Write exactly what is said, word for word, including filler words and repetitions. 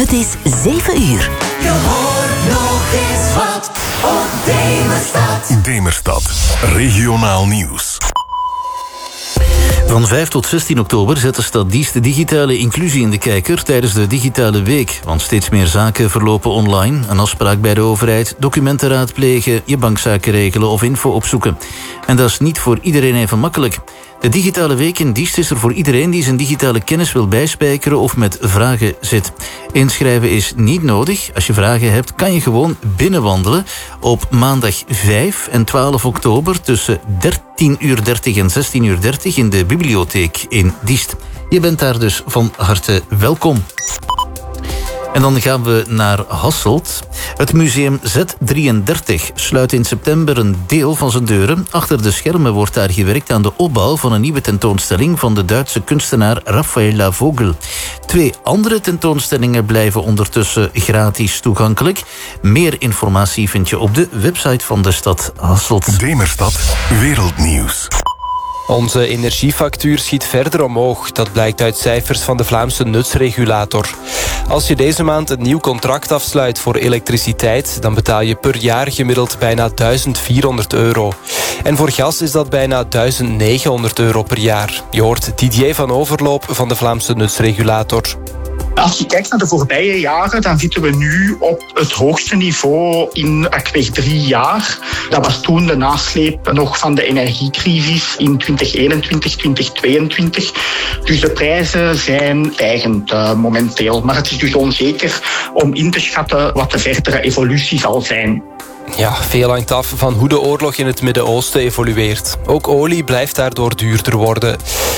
Het is zeven uur. Je hoort nog eens wat op Demerstad. Demerstad, regionaal nieuws. Van vijf tot zestien oktober zet de stad Diest de digitale inclusie in de kijker tijdens de digitale week. Want steeds meer zaken verlopen online. Een afspraak bij de overheid, documenten raadplegen, je bankzaken regelen of info opzoeken. En dat is niet voor iedereen even makkelijk. De digitale week in Diest is er voor iedereen die zijn digitale kennis wil bijspijkeren of met vragen zit. Inschrijven is niet nodig. Als je vragen hebt, kan je gewoon binnenwandelen op maandag vijf en twaalf oktober tussen dertien uur dertig en zestien uur dertig in de bibliotheek in Diest. Je bent daar dus van harte welkom. En dan gaan we naar Hasselt. Het museum Z drieëndertig sluit in september een deel van zijn deuren. Achter de schermen wordt daar gewerkt aan de opbouw van een nieuwe tentoonstelling van de Duitse kunstenaar Raphael Vogel. Twee andere tentoonstellingen blijven ondertussen gratis toegankelijk. Meer informatie vind je op de website van de stad Hasselt. Demerstad, wereldnieuws. Onze energiefactuur schiet verder omhoog. Dat blijkt uit cijfers van de Vlaamse nutsregulator. Als je deze maand een nieuw contract afsluit voor elektriciteit, dan betaal je per jaar gemiddeld bijna duizend vierhonderd euro. En voor gas is dat bijna duizend negenhonderd euro per jaar. Je hoort Didier van Overloop van de Vlaamse nutsregulator. Als je kijkt naar de voorbije jaren, dan zitten we nu op het hoogste niveau in pakweg drie jaar. Dat was toen de nasleep nog van de energiecrisis in twintig eenentwintig, twintig tweeëntwintig. Dus de prijzen zijn stijgend uh, momenteel. Maar het is dus onzeker om in te schatten wat de verdere evolutie zal zijn. Ja, veel hangt af van hoe de oorlog in het Midden-Oosten evolueert. Ook olie blijft daardoor duurder worden.